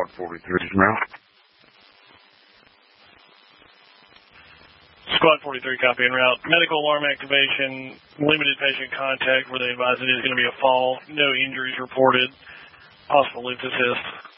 Squad 43 is now. Squad 43 copy en route. Medical alarm activation, limited patient contact where they advise it is going to be a fall. No injuries reported. Possible lift assist.